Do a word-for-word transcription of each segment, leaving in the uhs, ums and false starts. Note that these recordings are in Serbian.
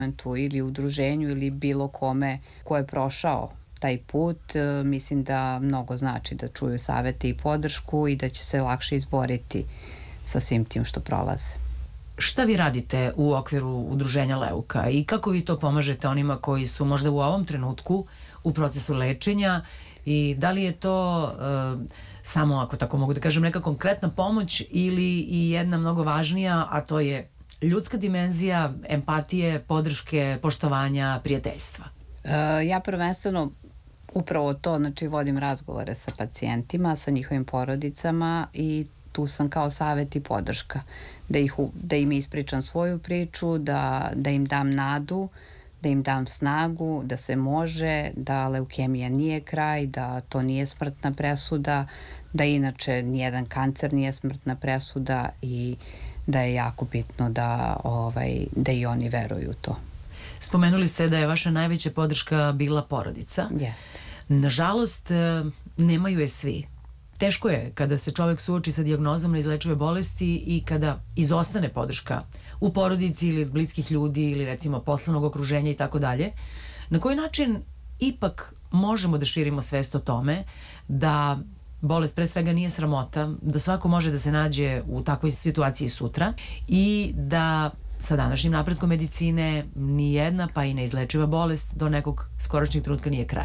ili udruženju ili bilo kome ko je prošao taj put, mislim da mnogo znači da čuju savete i podršku i da će se lakše izboriti sa svim tim što prolaze. Šta vi radite u okviru udruženja Leuka i kako vi to pomažete onima koji su možda u ovom trenutku u procesu lečenja i da li je to uh, samo, ako tako mogu da kažem, neka konkretna pomoć ili i jedna mnogo važnija, a to je ljudska dimenzija, empatije, podrške, poštovanja, prijateljstva? Uh, ja prvenstveno upravo to, znači vodim razgovore sa pacijentima, sa njihovim porodicama i tu sam kao savet i podrška, da, ih, da im ispričam svoju priču, da, da im dam nadu, da im dam snagu, da se može, da leukemija nije kraj, da to nije smrtna presuda, da inače nijedan kancer nije smrtna presuda i da je jako bitno da, ovaj, da i oni veruju u to. Spomenuli ste da je vaša najveća podrška bila porodica. Jeste. Nažalost, nemaju je svi. Teško je kada se čovek suoči sa dijagnozom neizlečive bolesti i kada izostane podrška u porodici ili od bliskih ljudi ili recimo poslovnog okruženja i tako dalje. Na koji način ipak možemo da širimo svest o tome da bolest pre svega nije sramota, da svako može da se nađe u takvoj situaciji sutra i da sa današnjim napretkom medicine ni jedna pa i neizlečiva bolest do nekog skorašnjeg trenutka nije kraj?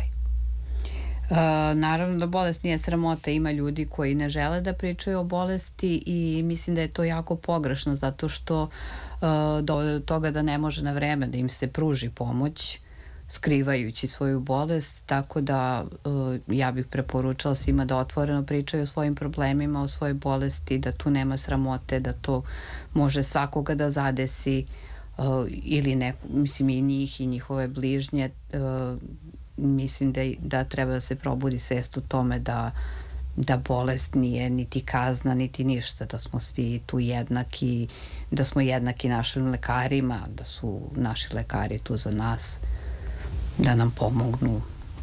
Uh, naravno da bolest nije sramota, ima ljudi koji ne žele da pričaju o bolesti i mislim da je to jako pogrešno zato što uh, dovode do toga da ne može na vreme da im se pruži pomoć skrivajući svoju bolest, tako da uh, ja bih preporučala svima da otvoreno pričaju o svojim problemima, o svojoj bolesti, da tu nema sramote, da to može svakoga da zadesi uh, ili neko, mislim i njih i njihove bližnje. uh, Mislim da, da treba da se probudi svest u tome da, da bolest nije niti kazna, niti ništa, da smo svi tu jednaki, da smo jednaki našim lekarima, da su naši lekari tu za nas, da nam pomognu.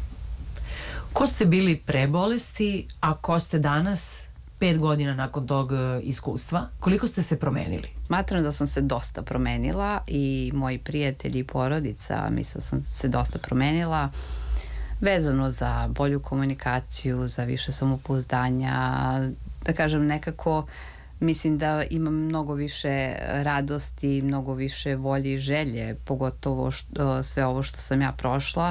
Ko ste bili pre bolesti, a ko ste danas, pet godina nakon tog iskustva? Koliko ste se promenili? Smatram da sam se dosta promenila i moji prijatelji i porodica, mislim da sam se dosta promenila vezano za bolju komunikaciju, za više samopouzdanja, da kažem nekako mislim da imam mnogo više radosti, mnogo više volje i želje, pogotovo što, sve ovo što sam ja prošla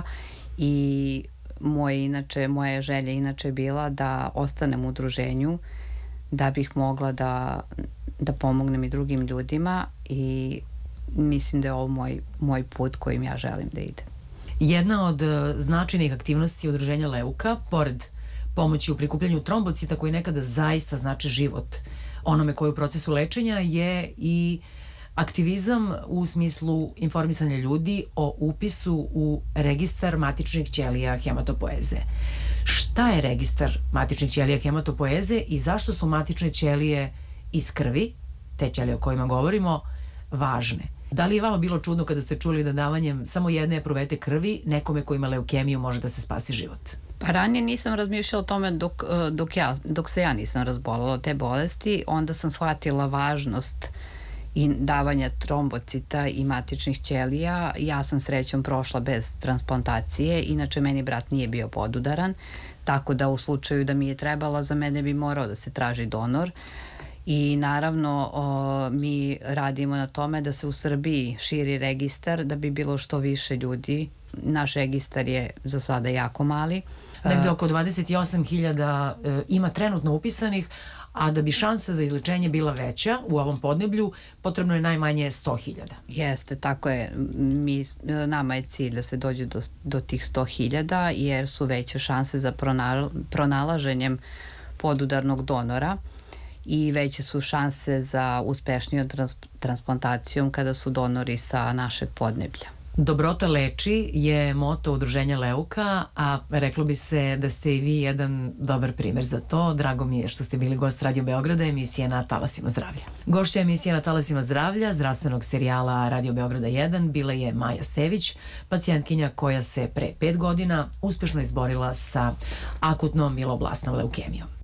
i moje inače, moja želja inače bila da ostanem u udruženju, da bih mogla da, da pomognem i drugim ljudima i mislim da je ovo moj, moj put kojim ja želim da idem. Jedna od značajnih aktivnosti udruženja Leuka, pored pomoći u prikupljanju trombocita koji nekada zaista znači život onome koji je u procesu lečenja, je i aktivizam u smislu informisanja ljudi o upisu u registar matičnih ćelija hematopoeze. Šta je registar matičnih ćelija hematopoeze i zašto su matične ćelije iz krvi, te ćelije o kojima govorimo, važne? Da li je vama bilo čudno kada ste čuli da davanjem samo jedne epruvete krvi nekome ko ima leukemiju može da se spasi život? Pa ranije nisam razmišljala o tome dok, dok, ja, dok se ja nisam razbolala od te bolesti, onda sam shvatila važnost i davanja trombocita i matičnih ćelija. Ja sam srećom prošla bez transplantacije, inače meni brat nije bio podudaran, tako da u slučaju da mi je trebala, za mene bi morao da se traži donor. I naravno o, mi radimo na tome da se u Srbiji širi registar da bi bilo što više ljudi. Naš registar je za sada jako mali. Negde oko dvadeset osam hiljada e, ima trenutno upisanih, a da bi šansa za izlečenje bila veća u ovom podneblju, potrebno je najmanje sto hiljada. Jeste, tako je. Mi, nama je cilj da se dođe do, do tih sto hiljada, jer su veće šanse za pronal, pronalaženjem podudarnog donora i veće su šanse za uspešnijom trans, transplantacijom kada su donori sa našeg podneblja. Dobrota leči je moto udruženja Leuka, a reklo bi se da ste i vi jedan dobar primer za to. Drago mi je što ste bili gost Radio Beograda, emisije Na talasima zdravlja. Gošća emisije Na talasima zdravlja, zdravstvenog serijala Radio Beograda jedan, bila je Maja Stević, pacijentkinja koja se pre pet godina uspešno izborila sa akutnom miloblasnom leukemijom.